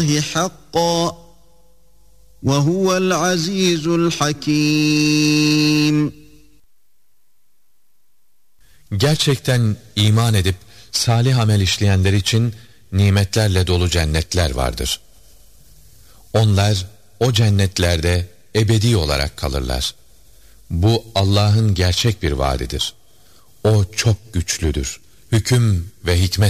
حقا وهو العزيز الحكيم. Gerçekten iman edip salih amel işleyenler için nimetlerle dolu cennetler vardır. Onlar o cennetlerde ebedi olarak kalırlar. Bu Allah'ın gerçek bir vaadidir. O çok güçlüdür. Hüküm ve hikmet